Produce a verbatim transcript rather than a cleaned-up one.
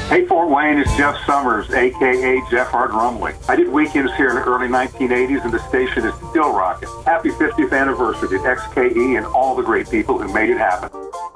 Hey, Fort Wayne, it's Jeff Summers, a k a. Jeff Hart Rumley. I did weekends here in the early nineteen eighties, and the station is still rocking. Happy fiftieth anniversary to X K E and all the great people who made it happen.